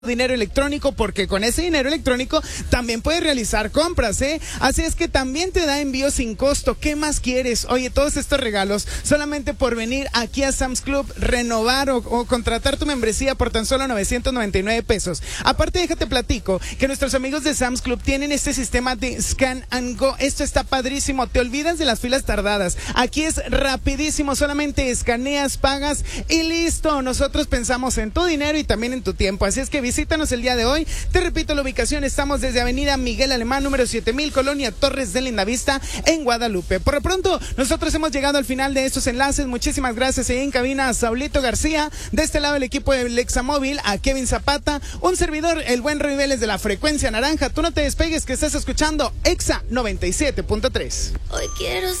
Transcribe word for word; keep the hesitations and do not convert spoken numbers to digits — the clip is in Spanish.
dinero electrónico, porque con ese dinero electrónico también puedes realizar compras, ¿eh? Así es que también te da envío sin costo. ¿Qué más quieres? Oye, todos estos regalos solamente por venir aquí a Sam's Club, renovar o, o contratar tu membresía por tan solo novecientos noventa y nueve pesos. Aparte, déjate platico que nuestros amigos de Sam's Club tienen este sistema de Scan and Go. Esto está padrísimo. Te olvidas de las filas tardadas. Aquí es rapidísimo. Solamente escaneas, pagas y listo. Nosotros pensamos en tu dinero y también en tu tiempo. Así es que visítanos el día de hoy. Te repito la ubicación, estamos desde Avenida Miguel Alemán, número siete mil, Colonia Torres de Lindavista, en Guadalupe. Por lo pronto, nosotros hemos llegado al final de estos enlaces. Muchísimas gracias. Ahí en cabina a Saulito García, de este lado el equipo de Lexamóvil, a Kevin Zapata, un servidor, el buen Roy Vélez de la Frecuencia Naranja. Tú no te despegues, que estás escuchando Exa noventa y siete punto tres. Hoy quiero